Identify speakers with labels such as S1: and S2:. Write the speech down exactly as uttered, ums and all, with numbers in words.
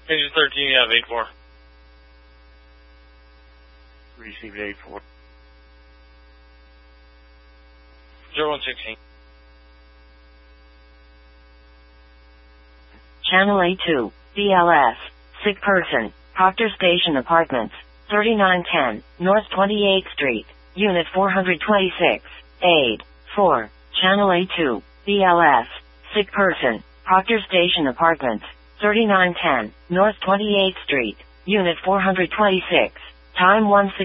S1: Engine thirteen, you have eight four.
S2: Received eight four.
S1: zero one sixteen.
S3: Channel A two, B L S, sick person, Proctor Station Apartments, thirty-nine ten, North twenty-eighth Street, Unit four twenty-six, aid, four, Channel A two, B L S, sick person, Proctor Station Apartments, thirty-nine ten, North twenty-eighth Street, Unit four twenty-six, time one sixteen.